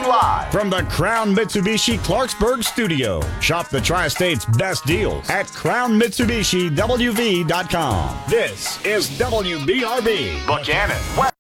live from the Crown Mitsubishi Clarksburg studio. Shop the Tri-State's best deals at crownmitsubishiwv.com. This is WBRB. Buchanan.